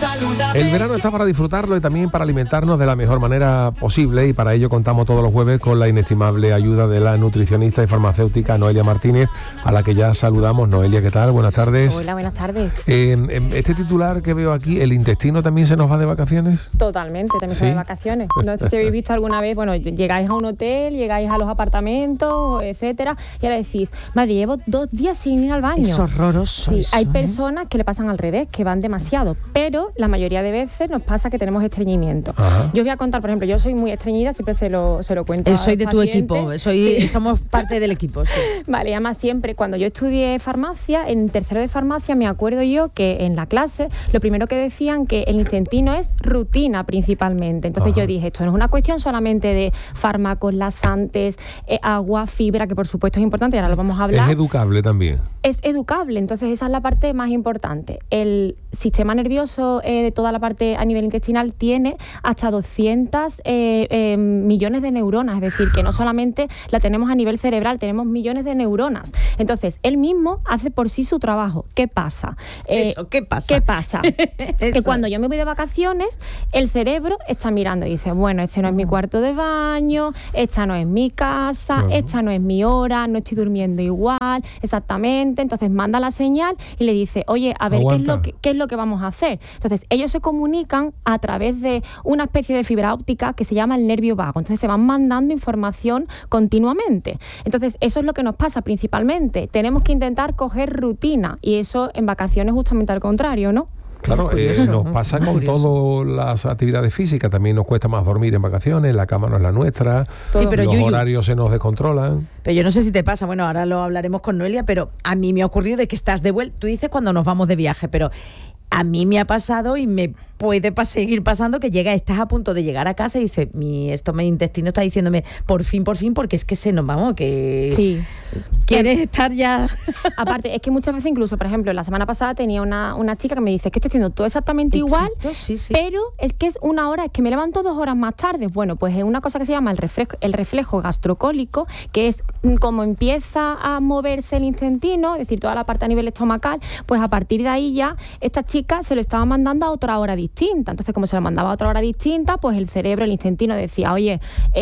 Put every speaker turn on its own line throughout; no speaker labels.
saludable.
El verano está para disfrutarlo y también para alimentarnos de la mejor manera posible, y para ello contamos todos los jueves con la inestimable ayuda de la nutricionista y farmacéutica Noelia Martínez, a la que ya saludamos. Noelia, ¿qué tal? Buenas tardes.
Hola, buenas tardes.
Este titular que veo aquí, ¿el intestino también se nos va de vacaciones?
Totalmente, también
¿Sí?
se va de vacaciones. No sé si habéis visto alguna vez, bueno, llegáis a un hotel, llegáis a los apartamentos, etcétera, y ahora decís, madre, llevo 2 días sin ir al baño.
Es horroroso.
Sí,
eso,
hay personas que le pasan al revés, que van demasiado, pero la mayoría de veces nos pasa que tenemos estreñimiento.
Ajá.
Yo voy a contar, por ejemplo, yo soy muy estreñida, siempre se lo cuento a
Soy
los
de tu
pacientes.
equipo,
Sí.
somos parte del equipo. Sí.
Vale, además siempre, cuando yo estudié farmacia, en tercero de farmacia, me acuerdo yo que en la clase, lo primero que decían que el intestino es rutina principalmente. Entonces
Ajá.
yo dije, esto no es una cuestión solamente de fármacos, laxantes, agua, fibra, que por supuesto es importante, y ahora lo vamos a hablar.
Es educable también.
Es educable, entonces esa es la parte más importante. El sistema nervioso de toda la parte a nivel intestinal tiene hasta 200 millones de neuronas, es decir, que no solamente la tenemos a nivel cerebral, tenemos millones de neuronas. Entonces, él mismo hace por sí su trabajo. ¿Qué pasa?
¿Qué pasa?
¿Qué pasa? Que cuando yo me voy de vacaciones, el cerebro está mirando y dice, bueno, este no es mi cuarto de baño, esta no es mi casa,
Claro.
esta no es mi hora, no estoy durmiendo igual, exactamente. Entonces manda la señal y le dice, oye, a ver,
Aguanta.
¿qué es lo que vamos a hacer? Entonces ellos se comunican a través de una especie de fibra óptica que se llama el nervio vago. Entonces se van mandando información continuamente. Entonces eso es lo que nos pasa principalmente. Tenemos que intentar coger rutina, y eso en vacaciones justamente al contrario, ¿no?
Claro,
Curioso,
nos pasa con todas las actividades físicas. También nos cuesta más dormir en vacaciones, la cama no es la nuestra,
Sí, pero
los
Yuyu,
horarios se nos descontrolan.
pero yo no sé si te pasa, bueno, ahora lo hablaremos con Noelia, pero a mí me ha ocurrido de que estás de vuelta, tú dices cuando nos vamos de viaje, pero a mí me ha pasado y me puede seguir pasando que estás a punto de llegar a casa y dices, mi intestino está diciéndome por fin, porque es que se nos vamos, que
Sí.
quieres estar ya.
Aparte, es que muchas veces incluso, por ejemplo, la semana pasada tenía una chica que me dice que estoy haciendo todo exactamente igual,
Exacto, sí.
pero es que es una hora, es que me levanto 2 horas más tarde. Bueno, pues es una cosa que se llama el reflejo gastrocólico, que es como empieza a moverse el intestino, es decir, toda la parte a nivel estomacal, pues a partir de ahí ya esta chica se lo estaba mandando a otra hora distinta. Entonces, como se lo mandaba a otra hora distinta, pues el cerebro, el intestino decía, oye,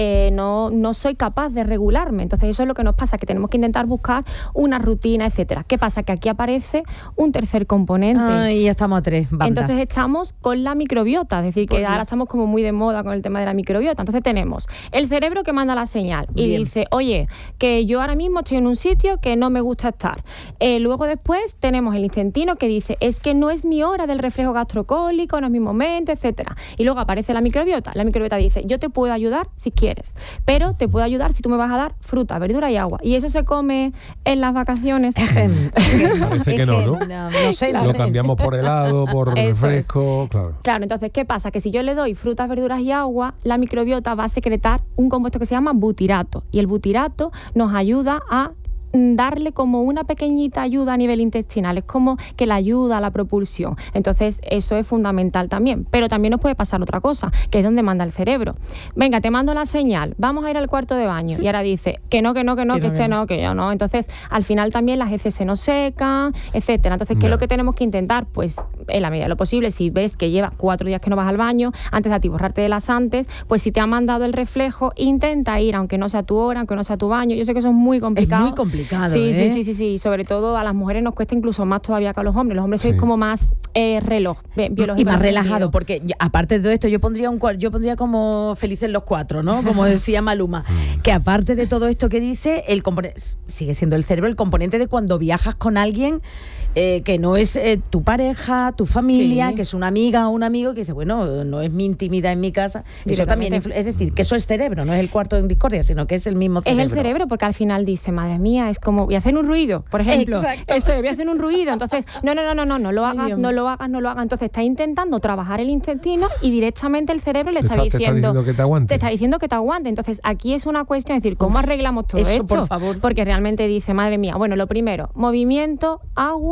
no soy capaz de regularme. Entonces eso es lo que nos pasa, que tenemos que intentar buscar una rutina, etcétera. ¿Qué pasa? Que aquí aparece un tercer componente.
Ay, ya estamos a 3, banda.
Entonces estamos con la microbiota, es decir, que ahora estamos como muy de moda con el tema de la microbiota. Entonces tenemos el cerebro que manda la señal y
Bien.
dice, oye, que yo ahora mismo estoy en un sitio que no me gusta estar. Luego después tenemos el intestino que dice, es que no es mi hora del reflejo gastrocólico, no es mi momento, etcétera. Y luego aparece la microbiota. La microbiota dice, yo te puedo ayudar si quieres, pero te puedo ayudar si tú me vas a dar fruta, verdura y agua. Y eso se come en las vacaciones.
Parece que no, ¿no?
No sé, no
Lo
sé.
cambiamos por helado, por
Eso es.
refresco, claro.
Claro, entonces, ¿qué pasa? Que si yo le doy frutas, verduras y agua, la microbiota va a secretar un compuesto que se llama butirato. Y el butirato nos ayuda a darle como una pequeñita ayuda a nivel intestinal, es como que la ayuda a la propulsión. Entonces eso es fundamental también, pero también nos puede pasar otra cosa, que es donde manda el cerebro. Venga, te mando la señal, vamos a ir al cuarto de baño, y ahora dice que no, que yo no. Entonces al final también las heces se nos secan, etcétera. Entonces, ¿qué es lo que tenemos que intentar? Pues en la medida de lo posible, si ves que llevas 4 días que no vas al baño, antes de atiborrarte de laxantes, pues si te ha mandado el reflejo, intenta ir, aunque no sea tu hora, aunque no sea tu baño. Yo sé que eso es muy complicado.
Es muy complicado.
Sí,
¿eh?
sí. Sobre todo a las mujeres nos cuesta incluso más todavía que a los hombres. Los hombres sois como más reloj biológico.
Y más relajado, porque aparte de todo esto, yo pondría como felices los 4, ¿no? Como decía Maluma. Que aparte de todo esto que dice, el componente sigue siendo el cerebro, el componente de cuando viajas con alguien que no es tu pareja, tu familia,
Sí.
que es una amiga o un amigo, que dice, bueno, no es mi intimidad en mi casa. Eso también es decir, que eso es cerebro, no es el cuarto en discordia, sino que es el mismo cerebro.
Es el cerebro, porque al final dice, madre mía, es como, voy a hacer un ruido, por ejemplo.
Exacto.
Eso, voy a hacer un ruido. Entonces, no lo hagas,
Dios.
no lo hagas. Entonces está intentando trabajar el intestino y directamente el cerebro le
Te
está diciendo
que te aguante.
Te está diciendo que te aguante. Entonces aquí es una cuestión, es decir, ¿cómo arreglamos todo
eso,
esto?
por favor.
Porque realmente dice, madre mía, bueno, lo primero, movimiento, agua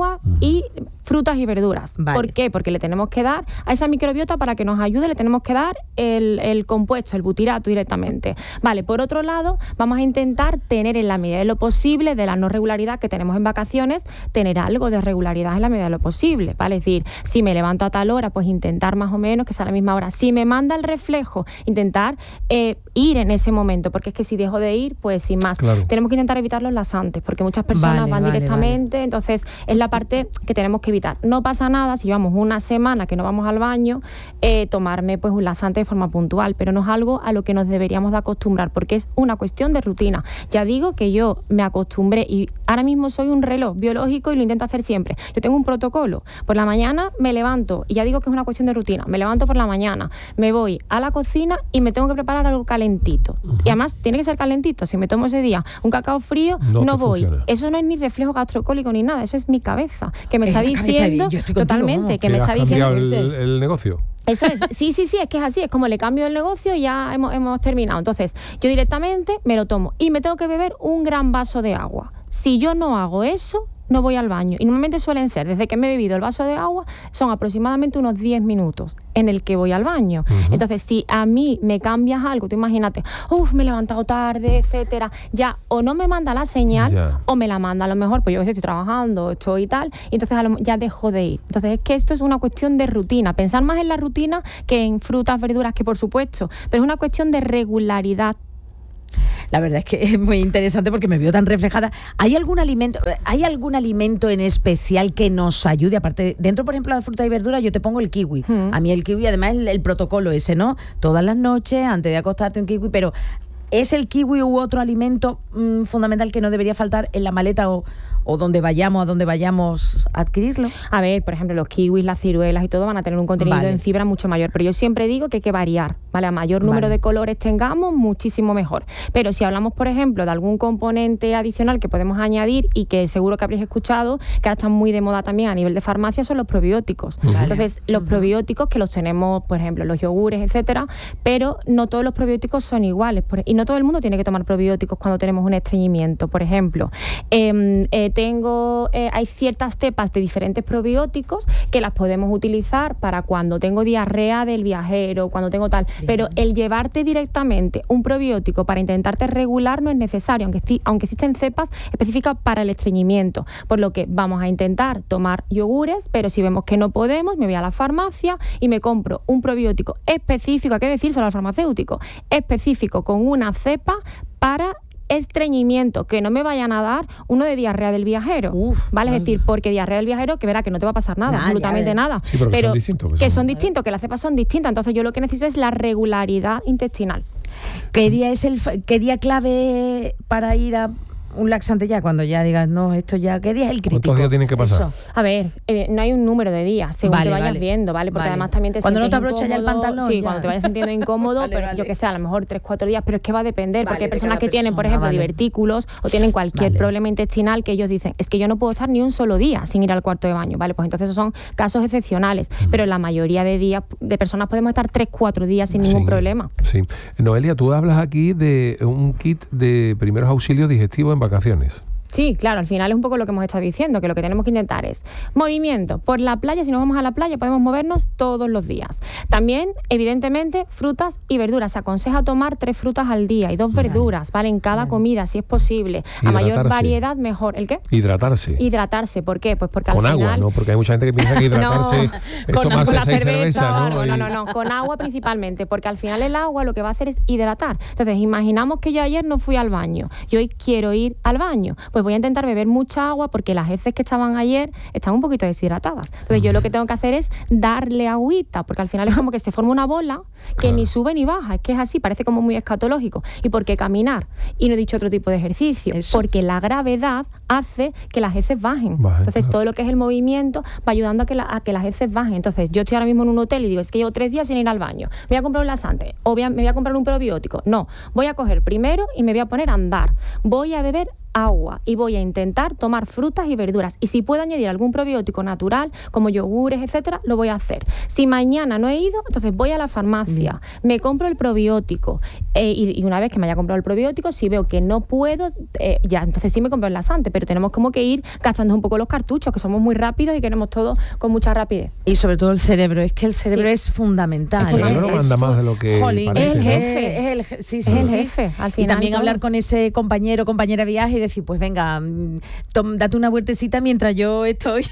agua y frutas y verduras.
Vale.
¿Por qué? Porque le tenemos que dar a esa microbiota, para que nos ayude, le tenemos que dar el compuesto, el butirato directamente. Vale, por otro lado, vamos a intentar tener, en la medida de lo posible, de la no regularidad que tenemos en vacaciones, tener algo de regularidad en la medida de lo posible, ¿vale? Es decir, si me levanto a tal hora, pues intentar más o menos que sea a la misma hora. Si me manda el reflejo, intentar ir en ese momento, porque es que si dejo de ir, pues sin más.
Claro.
Tenemos que intentar evitar los laxantes, porque muchas personas van directamente, entonces es la parte que tenemos que evitar. No pasa nada si llevamos una semana que no vamos al baño, tomarme pues un laxante de forma puntual, pero no es algo a lo que nos deberíamos de acostumbrar, porque es una cuestión de rutina. Ya digo que yo me acostumbré y ahora mismo soy un reloj biológico y lo intento hacer siempre. Yo tengo un protocolo. Por la mañana me levanto, y ya digo que es una cuestión de rutina, me levanto por la mañana, me voy a la cocina y me tengo que preparar algo calentito. Y además tiene que ser calentito. Si me tomo ese día un cacao frío, no voy.
Funciona.
Eso no es ni reflejo gastrocólico ni nada, eso es mi cabeza, que me está diciendo totalmente, que
¿Que
me
has
está
cambiado
diciendo
el negocio?
eso es, sí, es que es así, es como le cambio el negocio y ya hemos terminado. Entonces, yo directamente me lo tomo y me tengo que beber un gran vaso de agua. Si yo no hago eso, no voy al baño. Y normalmente suelen ser, desde que me he bebido el vaso de agua, son aproximadamente unos 10 minutos en el que voy al baño. Entonces, si a mí me cambias algo, tú imagínate, me he levantado tarde, etcétera, ya o no me manda la señal o me la manda a lo mejor, pues yo que sé, estoy trabajando, estoy y tal, y entonces ya dejo de ir. Entonces, es que esto es una cuestión de rutina, pensar más en la rutina que en frutas, verduras, que por supuesto, pero es una cuestión de regularidad.
La verdad es que es muy interesante porque me veo tan reflejada. ¿Hay algún alimento en especial que nos ayude? Aparte, dentro, por ejemplo, de fruta y verdura, yo te pongo el kiwi. A mí el kiwi, además, el protocolo ese, ¿no? Todas las noches, antes de acostarte, un kiwi, pero ¿es el kiwi u otro alimento fundamental que no debería faltar en la maleta o donde vayamos, a donde vayamos a adquirirlo?
A ver, por ejemplo, los kiwis, las ciruelas y todo van a tener un contenido en fibra mucho mayor, pero yo siempre digo que hay que variar, ¿vale? A mayor número de colores tengamos, muchísimo mejor. Pero si hablamos, por ejemplo, de algún componente adicional que podemos añadir y que seguro que habréis escuchado, que ahora están muy de moda también a nivel de farmacia, son los probióticos. Entonces, los probióticos, que los tenemos, por ejemplo, los yogures, etcétera, pero no todos los probióticos son iguales, y no todo el mundo tiene que tomar probióticos cuando tenemos un estreñimiento. Por ejemplo, hay ciertas cepas de diferentes probióticos que las podemos utilizar para cuando tengo diarrea del viajero, cuando tengo tal, pero el llevarte directamente un probiótico para intentarte regular no es necesario, aunque existen cepas específicas para el estreñimiento, por lo que vamos a intentar tomar yogures, pero si vemos que no podemos, me voy a la farmacia y me compro un probiótico específico, hay que decírselo al farmacéutico, específico con una cepa para estreñimiento, que no me vayan a dar uno de diarrea del viajero, ¿vale? Es decir, porque diarrea del viajero, que verá que no te va a pasar nada, absolutamente nada.
Sí, pero son distintos.
Que son distintos, que las cepas son distintas, entonces yo lo que necesito es la regularidad intestinal.
¿Qué día clave para ir a un laxante ya? Cuando ya digas, no, esto ya, ¿qué día es el crítico?
¿Cuántos días tienen que pasar?
Eso.
A ver, no hay un número de días, según te vayas viendo, ¿vale? Porque además también te
cuando
sientes
no te abrochas ya el pantalón.
Sí, cuando te vayas sintiendo incómodo, pero yo que sé, a lo mejor 3-4 días, pero es que va a depender, porque hay personas que tienen, por ejemplo, divertículos o tienen cualquier problema intestinal que ellos dicen, es que yo no puedo estar ni un solo día sin ir al cuarto de baño, ¿vale? Pues entonces esos son casos excepcionales, pero la mayoría de días, de personas podemos estar 3-4 días sin ningún problema.
Sí. Noelia, tú hablas aquí de un kit de primeros auxilios digestivos en vacaciones.
Sí, claro, al final es un poco lo que hemos estado diciendo, que lo que tenemos que intentar es movimiento. Por la playa, si nos vamos a la playa, podemos movernos todos los días. También, evidentemente, frutas y verduras. Se aconseja tomar 3 frutas al día y 2 verduras, ¿vale? En cada comida, si es posible. A mayor variedad, mejor. ¿El qué? Hidratarse. ¿Por qué? Pues porque al final...
Con agua, ¿no? Porque hay mucha gente que piensa que hidratarse es tomarse 6 cervezas, ¿no?
No, con agua principalmente, porque al final el agua lo que va a hacer es hidratar. Entonces, imaginamos que yo ayer no fui al baño y hoy quiero ir al baño. Pues voy a intentar beber mucha agua porque las heces que estaban ayer están un poquito deshidratadas. Entonces yo lo que tengo que hacer es darle agüita, porque al final es como que se forma una bola que ni sube ni baja, es que es así, parece como muy escatológico. ¿Y por qué caminar? Y no he dicho otro tipo de ejercicio, porque la gravedad hace que las heces bajen. Entonces todo lo que es el movimiento va ayudando a que las heces bajen. Entonces yo estoy ahora mismo en un hotel y digo, es que llevo 3 días sin ir al baño, me voy a comprar un laxante o me voy a comprar un probiótico. No, voy a coger primero y me voy a poner a andar. Voy a beber agua y voy a intentar tomar frutas y verduras. Y si puedo añadir algún probiótico natural, como yogures, etcétera, lo voy a hacer. Si mañana no he ido, entonces voy a la farmacia, me compro el probiótico y una vez que me haya comprado el probiótico, si veo que no puedo, ya, entonces sí me compro el laxante, pero tenemos como que ir gastando un poco los cartuchos, que somos muy rápidos y queremos todo con mucha rapidez.
Y sobre todo el cerebro, es que el cerebro es fundamental.
El cerebro manda más de lo que parece.
Es el
jefe.
Es el jefe, al final.
Y también
todo.
hablar con ese compañero, compañera de viaje y decir, pues venga, date una vueltecita mientras yo estoy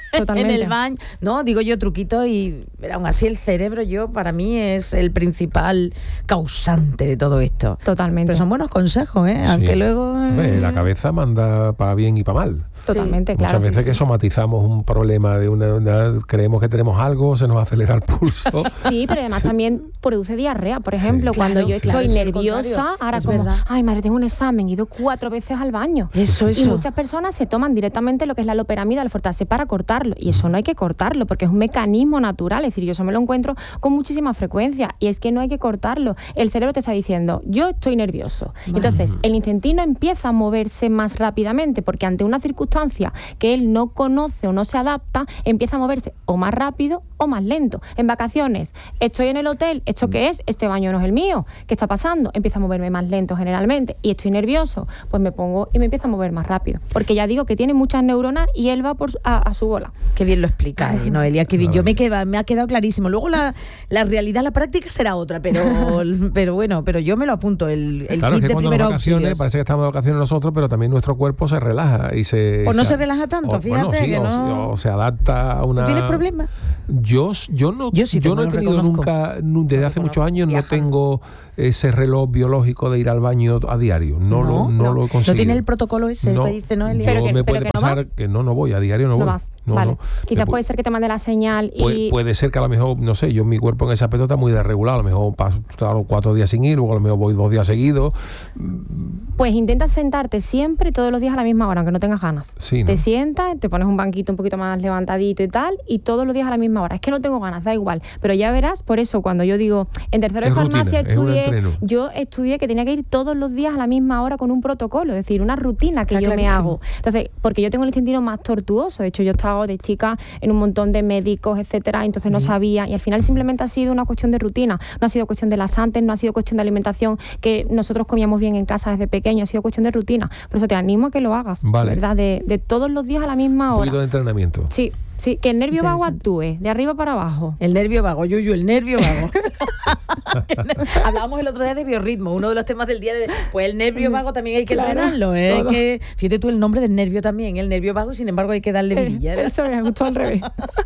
en el baño. No, digo yo truquito y aún así el cerebro para mí es el principal causante de todo esto.
Totalmente.
Pero son buenos consejos,
Sí.
Aunque luego...
La cabeza manda para bien y para mal.
Totalmente, claro.
Muchas veces que somatizamos un problema creemos que tenemos algo, se nos acelera el pulso.
Sí, pero además también produce diarrea. Por ejemplo,
Sí.
cuando
Claro,
yo estoy
claro,
nerviosa, ahora
es
como,
verdad.
ay madre, tengo un examen, he ido 4 veces al baño.
Eso.
Y muchas personas se toman directamente lo que es la loperamida, el Fortase, para cortarlo. Y eso no hay que cortarlo, porque es un mecanismo natural. Es decir, yo eso me lo encuentro con muchísima frecuencia. Y es que no hay que cortarlo. El cerebro te está diciendo, yo estoy nervioso. Entonces, el intestino empieza a moverse más rápidamente, porque ante una circunstancia que él no conoce o no se adapta, empieza a moverse o más rápido o más lento. En vacaciones, estoy en el hotel, ¿esto qué es? Este baño no es el mío. ¿Qué está pasando? Empiezo a moverme más lento generalmente y estoy nervioso, pues me pongo y me empiezo a mover más rápido. Porque ya digo que tiene muchas neuronas y él va a su bola.
Qué bien lo explicáis, Noelia, qué bien. Me ha quedado clarísimo. Luego la realidad, la práctica será otra, pero bueno, pero yo me lo apunto. El
Claro,
kit
es que
de
cuando
primeros
las vacaciones,
auxilios.
parece que estamos de vacaciones nosotros, pero también nuestro cuerpo se relaja y se...
O no se relaja tanto, fíjate que
o
no...
o se adapta a una...
¿Tú tienes problemas?
Yo no
Sí
he
lo
tenido
reconozco.
nunca, desde hace muchos años,
Viajando.
no tengo ese reloj biológico de ir al baño a diario. No lo he conseguido.
¿No tiene el protocolo ese que dice Noelia?
Pero que-
me
pero
puede
que no
pasar
vas.
que no voy, a diario no
No
voy.
vas.
No,
vale.
no.
Quizás
Me
puede ser que te mande la señal y...
Puede ser que a lo mejor, no sé, mi cuerpo en ese aspecto está muy desregulado. A lo mejor paso 4 días sin ir, luego a lo mejor voy 2 días seguidos.
Pues intenta sentarte siempre, todos los días a la misma hora, aunque no tengas ganas.
Sí, ¿no?
Te sientas, te pones un banquito un poquito más levantadito y tal, y todos los días a la misma hora. Es que no tengo ganas, da igual. Pero ya verás, por eso cuando yo digo, en tercero de
Es
farmacia
rutina, es un entreno.
yo estudié que tenía que ir todos los días a la misma hora con un protocolo, es decir, una rutina que
Está
yo me
clarísimo.
hago. Entonces, porque yo tengo el intestino más tortuoso. De hecho, yo he estado de chica en un montón de médicos, etcétera, entonces no sabía. Y al final simplemente ha sido una cuestión de rutina. No ha sido cuestión de laxantes, no ha sido cuestión de alimentación que nosotros comíamos bien en casa desde pequeño, ha sido cuestión de rutina. Por eso te animo a que lo hagas,
Vale.
¿verdad? De todos los días a la misma
Un
hora.
poquito de entrenamiento.
Sí, que el nervio vago
Interesante.
actúe, de arriba para abajo.
El nervio vago, Yuyu, el nervio vago. Hablábamos el otro día de biorritmo, uno de los temas del día pues el nervio vago también hay que
Claro,
entrenarlo,
todo.
que fíjate tú el nombre del nervio también, el nervio vago, sin embargo hay que darle vidilla.
Eso me gustó al revés.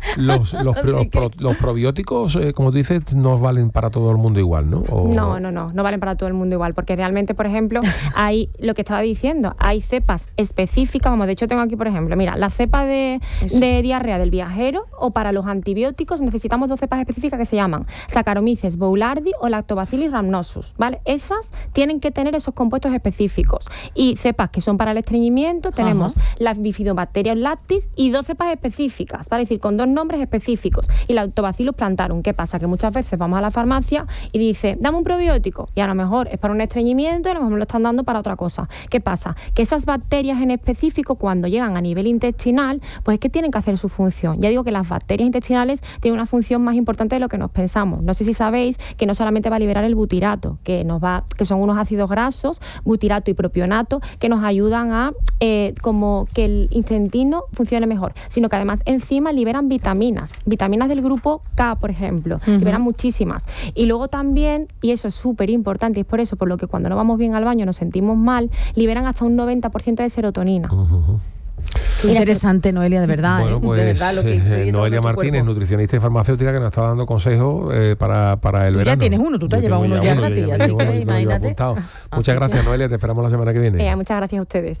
Los probióticos, como tú dices, no valen para todo el mundo igual, ¿no?
No valen para todo el mundo igual, porque realmente, por ejemplo, hay lo que estaba diciendo, hay cepas específicas, vamos, de hecho tengo aquí, por ejemplo, mira, la cepa de diarrea del viajero, o para los antibióticos necesitamos 2 cepas específicas que se llaman Saccharomyces boulardii o Lactobacillus rhamnosus, ¿vale? Esas tienen que tener esos compuestos específicos. Y cepas que son para el estreñimiento, tenemos la Bifidobacterium lactis y 2 cepas específicas, ¿vale? Es decir, con 2 nombres específicos. Y Lactobacillus plantarum. ¿Qué pasa? Que muchas veces vamos a la farmacia y dice, dame un probiótico, y a lo mejor es para un estreñimiento y a lo mejor me lo están dando para otra cosa. ¿Qué pasa? Que esas bacterias en específico, cuando llegan a nivel intestinal, pues es que tienen que hacer su función. Ya digo que las bacterias intestinales tienen una función más importante de lo que nos pensamos. No sé si sabéis que no solamente va a liberar el butirato, que son unos ácidos grasos, butirato y propionato, que nos ayudan a como que el intestino funcione mejor, sino que además encima liberan vitaminas del grupo K, por ejemplo, liberan muchísimas. Y luego también, y eso es súper importante, y es por eso por lo que cuando no vamos bien al baño nos sentimos mal, liberan hasta un 90% de serotonina.
Qué interesante, Noelia, de verdad.
Bueno, pues
de verdad, lo que influye todo
Noelia
en tu
Martínez,
cuerpo.
nutricionista y farmacéutica, que nos está dando consejos para el
Tú ya
verano.
tienes uno, tú te has
Yo
llevado
tengo
uno ya
uno,
gratis,
yo
así
tengo
que
uno, yo lo llevo
imagínate.
apuntado.
Así
Muchas
que-
gracias, Noelia, te esperamos la semana que viene.
Muchas gracias a ustedes.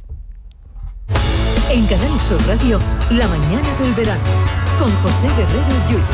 En Canal Sur Radio, La mañana del verano, con José Guerrero Yuyu.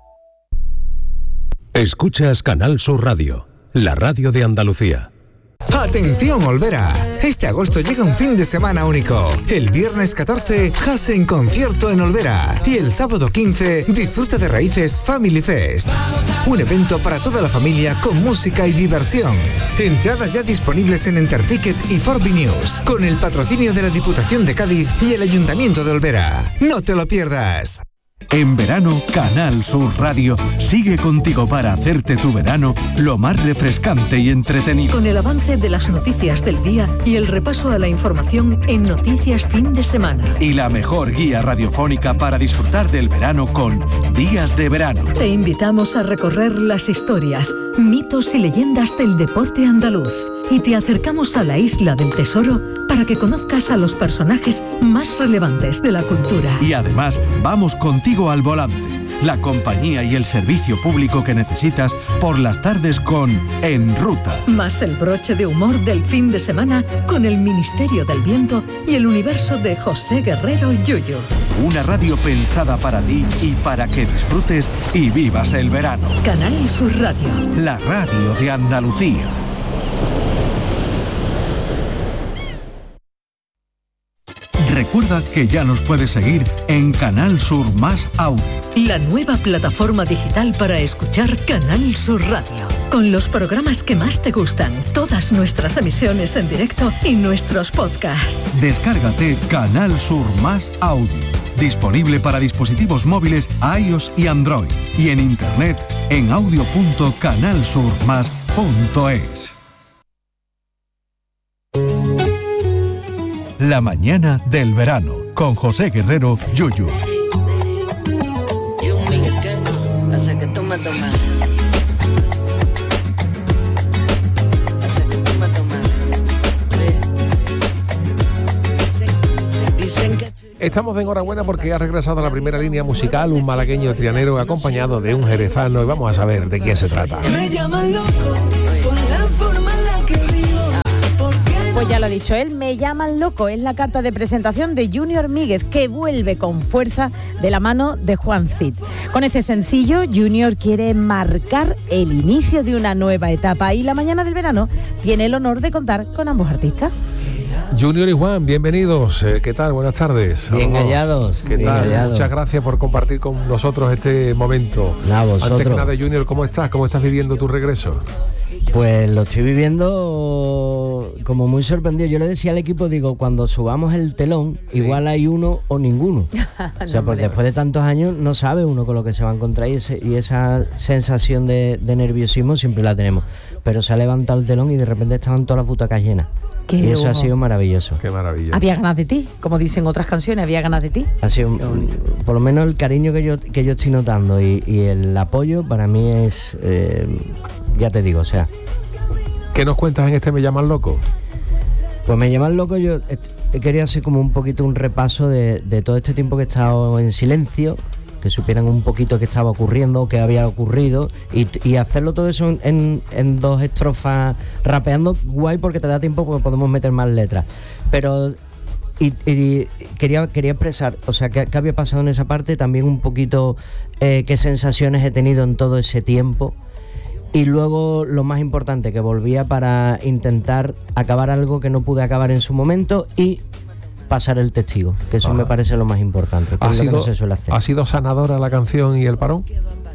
Escuchas Canal Sur Radio, la radio de Andalucía. ¡Atención, Olvera! Este agosto llega un fin de semana único. El viernes 14, Jase en concierto en Olvera. Y el sábado 15, disfruta de Raíces Family Fest. Un evento para toda la familia con música y diversión. Entradas ya disponibles en Enterticket y Forbi News, con el patrocinio de la Diputación de Cádiz y el Ayuntamiento de Olvera. ¡No te lo pierdas!
En verano, Canal Sur Radio sigue contigo para hacerte tu verano lo más refrescante y entretenido.
Con el avance de las noticias del día y el repaso a la información en Noticias Fin de Semana.
Y la mejor guía radiofónica para disfrutar del verano con Días de Verano.
Te invitamos a recorrer las historias, mitos y leyendas del deporte andaluz. Y te acercamos a la Isla del Tesoro para que conozcas a los personajes más relevantes de la cultura.
Y además, vamos contigo al volante, la compañía y el servicio público que necesitas por las tardes con En Ruta.
Más el broche de humor del fin de semana con el Ministerio del Viento y el universo de José Guerrero Yuyu.
Una radio pensada para ti y para que disfrutes y vivas el verano.
Canal Sur Radio.
La radio de Andalucía. Recuerda que ya nos puedes seguir en Canal Sur Más Audio.
La nueva plataforma digital para escuchar Canal Sur Radio. Con los programas que más te gustan, todas nuestras emisiones en directo y nuestros podcasts.
Descárgate Canal Sur Más Audio. Disponible para dispositivos móviles iOS y Android. Y en internet en audio.canalsurmas.es. La mañana del verano, con José Guerrero Yuyu.
Estamos de enhorabuena porque ha regresado a la primera línea musical un malagueño trianero acompañado de un jerezano y vamos a saber de quién se trata.
Me llaman loco por la forma en la que vivo.
Pues ya lo ha dicho él, Me llaman loco. Es la carta de presentación de Junior Míguez, que vuelve con fuerza de la mano de Juan Cid. Con este sencillo, Junior quiere marcar el inicio de una nueva etapa y la mañana del verano tiene el honor de contar con ambos artistas.
Junior y Juan, bienvenidos. ¿Qué tal? Buenas tardes.
Bien hallados.
¿Qué
bien
tal?
hallados.
Muchas gracias por compartir con nosotros este momento. Antes que nada, Junior, ¿cómo estás? ¿Cómo estás viviendo tu regreso?
Pues lo estoy viviendo como muy sorprendido. Yo le decía al equipo, digo, cuando subamos el telón, sí, igual hay uno o ninguno. O sea, pues después de tantos años no sabe uno con lo que se va a encontrar y esa sensación de nerviosismo siempre la tenemos. Pero se ha levantado el telón y de repente estaban todas las butacas llenas. Y eso ha sido maravilloso.
Qué maravilla.
Había ganas de ti, como dicen otras canciones, había ganas de ti.
Ha sido, por lo menos el cariño que yo estoy notando y el apoyo para mí es, ya te digo, o sea.
¿Qué nos cuentas en este Me llaman loco?
Pues Me llaman loco, yo quería hacer como un poquito un repaso de todo este tiempo que he estado en silencio, que supieran un poquito qué estaba ocurriendo, qué había ocurrido y hacerlo todo eso en dos estrofas rapeando, guay, porque te da tiempo porque podemos meter más letras. Pero y quería expresar, o sea, qué había pasado en esa parte, también un poquito qué sensaciones he tenido en todo ese tiempo. Y luego lo más importante, que volvía para intentar acabar algo que no pude acabar en su momento y pasar el testigo, que eso me parece lo más importante, que es lo que no se suele hacer.
¿Ha sido sanadora la canción y el parón?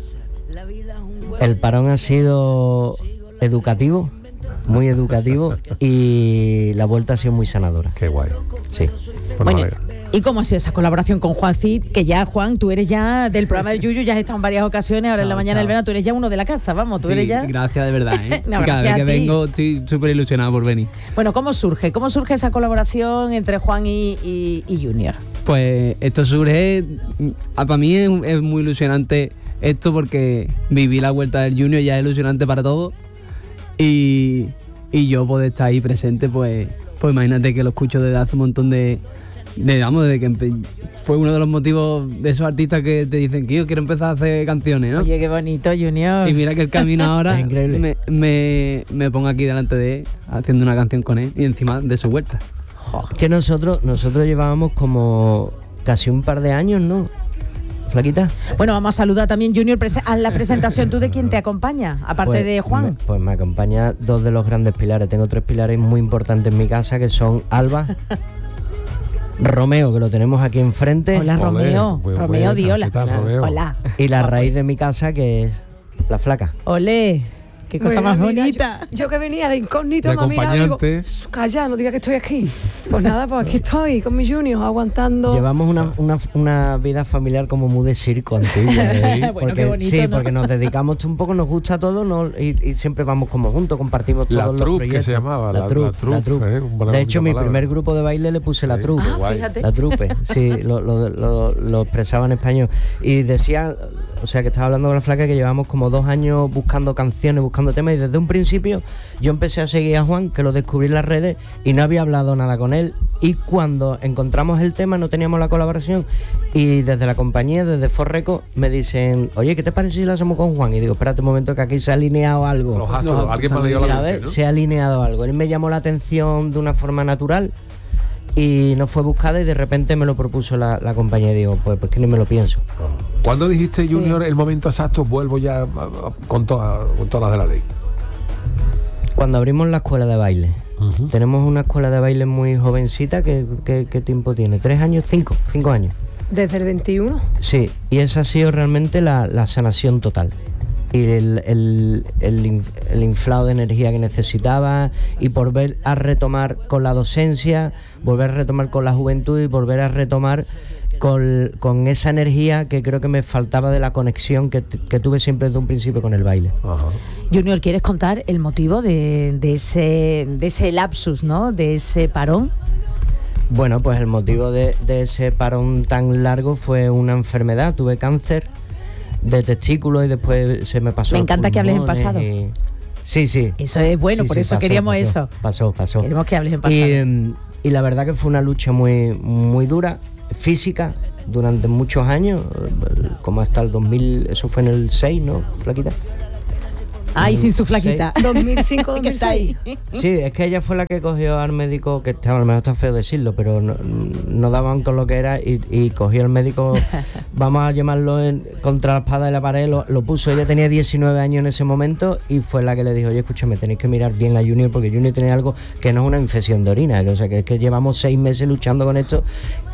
El parón ha sido educativo, muy educativo, y la vuelta ha sido muy sanadora.
Qué guay.
Sí.
Bueno, ¿y cómo ha sido esa colaboración con Juan Cid? Que ya, Juan, tú eres ya del programa del Yuyu, ya has estado en varias ocasiones, ahora en la mañana del verano, tú eres ya uno de la casa, vamos, tú eres ya...
Gracias de verdad, ¿eh?
No,
cada vez que vengo estoy súper ilusionado por venir.
Bueno, ¿cómo surge esa colaboración entre Juan y Junior?
Pues esto surge, para mí es muy ilusionante esto porque viví la vuelta del Junior, ya es ilusionante para todos y yo poder estar ahí presente, pues imagínate que lo escucho desde hace un montón desde que fue uno de los motivos de esos artistas que te dicen que yo quiero empezar a hacer canciones, ¿no?
Oye, qué bonito, Junior.
Y mira que el camino ahora me pongo aquí delante de él haciendo una canción con él y encima de su vuelta.
Que nosotros llevábamos como casi un par de años, ¿no? Flaquita.
Bueno, vamos a saludar también, Junior, a la presentación. ¿Tú de quién te acompaña? Aparte de Juan.
Pues me acompaña dos de los grandes pilares. Tengo 3 pilares muy importantes en mi casa, que son Alba, Romeo, que lo tenemos aquí enfrente.
Hola, Romeo. Romeo, di hola.
¿Qué tal, Romeo?
Hola.
Y la raíz de mi casa, que es la Flaca.
Ole. Qué cosa
Bueno,
más
mira,
bonita.
Yo que venía de incógnito,
De
me ha mirado y digo,
acompañante.
calla, no diga que estoy aquí. Pues nada, pues aquí estoy con mi Junior aguantando.
Llevamos una vida familiar como muy de circo antigua.
Bueno,
porque,
qué bonito,
sí,
¿no?
porque nos dedicamos un poco, nos gusta todo, ¿no? y siempre vamos como juntos, compartimos
La
todos los
troupe, que
proyectos.
se llamaba, la troupe, una
De hecho,
bonita
mi
palabra.
primer grupo de baile le puse la troupe.
Ah, fíjate.
La trupe, sí, lo expresaba en español. Y decía, o sea, que estaba hablando con la Flaca, que llevamos como 2 años buscando canciones, buscando temas, y desde un principio yo empecé a seguir a Juan, que lo descubrí en las redes, y no había hablado nada con él. Y cuando encontramos el tema, no teníamos la colaboración, y desde la compañía, desde Forreco, me dicen, oye, ¿qué te parece si lo hacemos con Juan? Y digo, espérate un momento, que aquí se ha alineado algo.
Los astros, alguien me ha leído la
¿Sabes?
mente, ¿no?
Se ha alineado algo. Él me llamó la atención de una forma natural y no fue buscada, y de repente me lo propuso la compañía, y digo, pues que ni me lo pienso.
¿Cuándo dijiste, Junior, el momento exacto, vuelvo ya con todas las de la ley?
Cuando abrimos la escuela de baile.
Ujú.
Tenemos una escuela de baile muy jovencita. ¿Qué tiempo tiene? ¿3 años? 5 años.
Desde el 21.
Sí, y esa ha sido realmente la sanación total. Y el inflado de energía que necesitaba, y volver a retomar con la docencia, volver a retomar con la juventud, y volver a retomar con esa energía que creo que me faltaba, de la conexión que tuve siempre desde un principio con el baile.
Ajá.
Junior, ¿quieres contar el motivo de ese lapsus, ¿no? De ese parón?
Bueno, pues el motivo de ese parón tan largo fue una enfermedad. Tuve cáncer de testículos y después se me pasó.
Me
los
encanta que hables en
pulmones
pasado.
Sí.
Eso es bueno,
Sí,
por
sí,
eso
pasó,
queríamos
pasó,
eso.
Pasó.
Queremos que hables en pasado.
Y la verdad que fue una lucha muy, muy dura, física, durante muchos años, como hasta el 2000, eso fue en el 6, ¿no, Flaquita?
Ay, sin su Flaquita.
2005,
Que está ahí.
2006.
Sí, es que ella fue la que cogió al médico, que a lo mejor está feo decirlo, pero no daban con lo que era, y cogió al médico, vamos a llamarlo contra la espada de la pared, lo puso. Ella tenía 19 años en ese momento, y fue la que le dijo, oye, escúchame, tenéis que mirar bien a Junior, porque Junior tiene algo que no es una infección de orina, o sea, que es que llevamos 6 meses luchando con esto,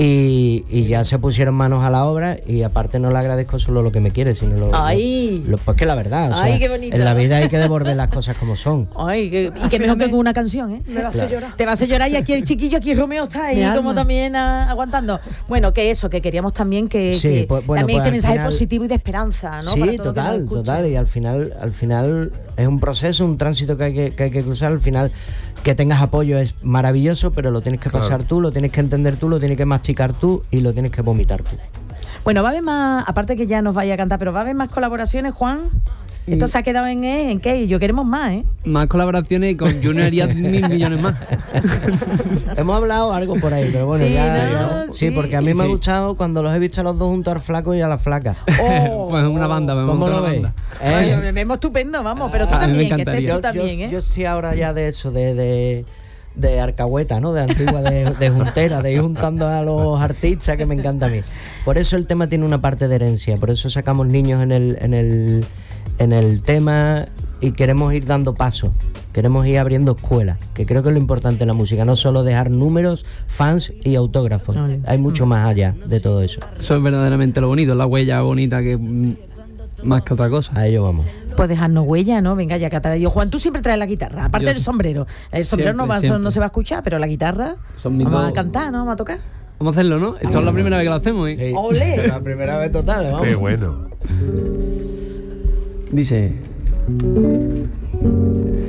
y ya se pusieron manos a la obra, y aparte no le agradezco solo lo que me quiere, sino
Ay.
pues que la verdad, o sea,
Ay, qué bonito.
en la vida hay que devolver las cosas como son.
Ay, y que mejor que con una canción, ¿eh?
Me va a hacer llorar.
Te va a hacer llorar, y aquí el chiquillo, aquí Romeo está ahí
Mi alma.
como también aguantando. Bueno, que eso, que queríamos también que
Sí, pues, bueno,
también
pues
este
al
mensaje
final-
positivo y de esperanza, ¿no? Para
Sí,
todo el que nos escuche.
total, y al final es un proceso, un tránsito que hay que cruzar. Al final, que tengas apoyo es maravilloso, pero lo tienes que
Claro.
pasar tú, lo tienes que entender tú, lo tienes que masticar tú, y lo tienes que vomitar tú.
Bueno, va a haber más, aparte que ya nos vaya a cantar, pero va a haber más colaboraciones, Juan. Esto se ha quedado en qué, yo queremos más, ¿eh?
Más colaboraciones, y con Junior haría 1.000 millones más.
Hemos hablado algo por ahí, pero bueno,
Sí,
ya.
¿no?
Sí,
Sí.
porque a mí me ha
Sí.
gustado cuando los he visto a los dos juntos, al flaco y a la flaca.
Pues una banda, me
¿Cómo
monto
lo
una
veis?
banda.
Ay, me vemos estupendo, vamos, pero tú
A mí me
también, que estés
encantaría.
tú también, ¿eh?
Yo estoy ahora ya de eso, de arcahueta, ¿no? De antigua, de juntera, de ir juntando a los artistas, que me encanta a mí. Por eso el tema tiene una parte de herencia, por eso sacamos niños en el tema, y queremos ir dando pasos, queremos ir abriendo escuelas, que creo que es lo importante en la música, no solo dejar números, fans y autógrafos.
Vale.
Hay mucho más allá de todo eso.
Eso es verdaderamente lo bonito, la huella bonita, que más que otra cosa.
A ello vamos.
Pues dejarnos huella, ¿no? Venga, ya que ha traído Juan, tú siempre traes la guitarra, aparte
Yo
del
sí.
sombrero. El sombrero
Siempre.
no se va a escuchar, pero la guitarra
Son mis
vamos a
dos.
cantar, ¿no? Vamos a tocar.
Vamos a hacerlo, ¿no? Esto es la primera vez que lo hacemos, ¿eh?
¡Olé!
La primera vez total, vamos.
Qué bueno.
Dice...